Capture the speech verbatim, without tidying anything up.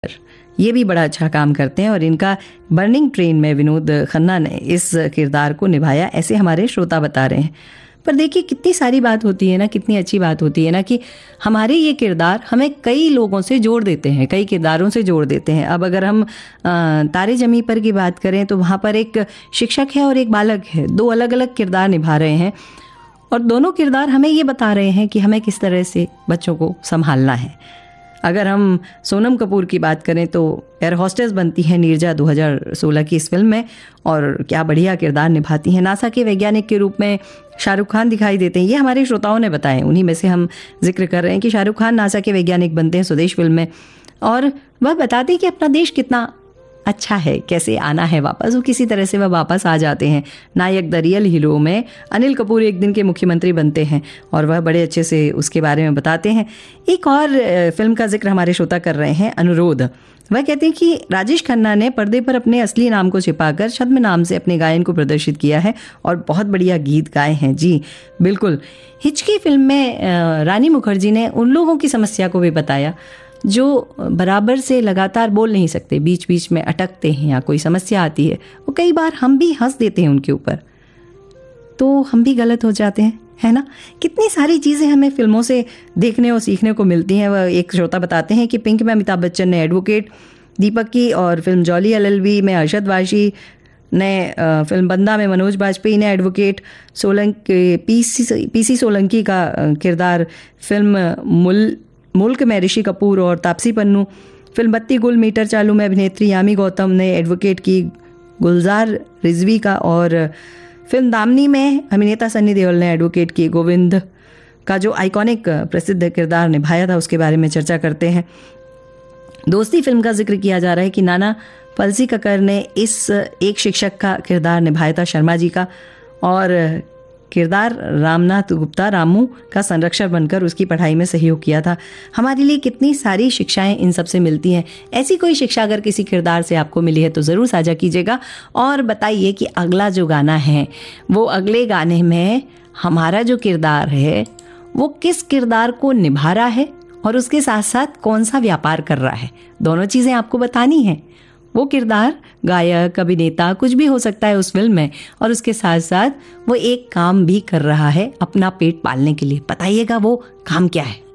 ये भी बड़ा अच्छा काम करते हैं और इनका बर्निंग ट्रेन में विनोद खन्ना ने इस किरदार को निभाया, ऐसे हमारे श्रोता बता रहे हैं। पर देखिए कितनी सारी बात होती है ना, कितनी अच्छी बात होती है ना कि हमारे ये किरदार हमें कई लोगों से जोड़ देते हैं, कई किरदारों से जोड़ देते हैं। अब अगर हम तारे ज़मीं पर की बात करें तो वहाँ पर एक शिक्षक है और एक बालक है, दो अलग अलग किरदार निभा रहे हैं और दोनों किरदार हमें ये बता रहे हैं कि हमें किस तरह से बच्चों को संभालना है। अगर हम सोनम कपूर की बात करें तो एयर होस्टेस बनती है नीरजा दो हज़ार सोलह की इस फिल्म में और क्या बढ़िया किरदार निभाती हैं। नासा के वैज्ञानिक के रूप में शाहरुख खान दिखाई देते हैं, ये हमारे श्रोताओं ने बताएं, उन्हीं में से हम जिक्र कर रहे हैं कि शाहरुख खान नासा के वैज्ञानिक बनते हैं स्वदेश फिल्म में और वह बताते हैं कि अपना देश कितना अच्छा है, कैसे आना है वापस, वो किसी तरह से वह वापस आ जाते हैं। नायक द रियल हीरो में अनिल कपूर एक दिन के मुख्यमंत्री बनते हैं और वह बड़े अच्छे से उसके बारे में बताते हैं। एक और फिल्म का जिक्र हमारे श्रोता कर रहे हैं, अनुरोध। वह कहते हैं कि राजेश खन्ना ने पर्दे पर अपने असली नाम को छिपाकर छद्म नाम से अपने गायन को प्रदर्शित किया है और बहुत बढ़िया गीत गाए हैं। जी बिल्कुल, हिचकी फिल्म में रानी मुखर्जी ने उन लोगों की समस्या को भी बताया जो बराबर से लगातार बोल नहीं सकते, बीच बीच में अटकते हैं या कोई समस्या आती है, वो कई बार हम भी हंस देते हैं उनके ऊपर, तो हम भी गलत हो जाते हैं, है ना। कितनी सारी चीज़ें हमें फिल्मों से देखने और सीखने को मिलती हैं। वह एक श्रोता बताते हैं कि पिंक में अमिताभ बच्चन ने एडवोकेट, दीपक की और film jolly L L B में अरशद वारसी ने, फिल्म बंदा में मनोज बाजपेयी ने advocate, Solanki PC PC Solanki का किरदार फिल्म मुल मुल्क में ऋषि कपूर और तापसी पन्नू, फिल्म बत्ती गुल मीटर चालू में अभिनेत्री यामी गौतम ने एडवोकेट की गुलजार रिजवी का और फिल्म दामनी में अभिनेता सन्नी देओल ने एडवोकेट की गोविंद का जो आइकॉनिक प्रसिद्ध किरदार निभाया था उसके बारे में चर्चा करते हैं। दोस्ती फिल्म का जिक्र किया जा रहा है कि नाना पलसीककर ने इस एक शिक्षक का किरदार निभाया था, शर्मा जी का, और किरदार रामनाथ गुप्ता रामू का संरक्षक बनकर उसकी पढ़ाई में सहयोग किया था। हमारे लिए कितनी सारी शिक्षाएं इन सब से मिलती हैं। ऐसी कोई शिक्षा अगर किसी किरदार से आपको मिली है तो ज़रूर साझा कीजिएगा और बताइए कि अगला जो गाना है वो अगले गाने में हमारा जो किरदार है वो किस किरदार को निभा रहा है और उसके साथ साथ कौन सा व्यापार कर रहा है। दोनों चीज़ें आपको बतानी हैं। वो किरदार गायक, अभिनेता, कुछ भी हो सकता है उस फिल्म में, और उसके साथ साथ वो एक काम भी कर रहा है अपना पेट पालने के लिए। बताइएगा वो काम क्या है।